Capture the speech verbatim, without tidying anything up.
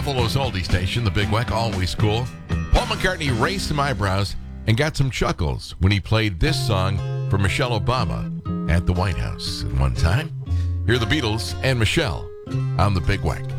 Buffalo's oldie station, the Big Weck, always cool. Paul McCartney raised some eyebrows and got some chuckles when he played this song for Michelle Obama at the White House at one time. Hear the Beatles and Michelle on the Big Weck.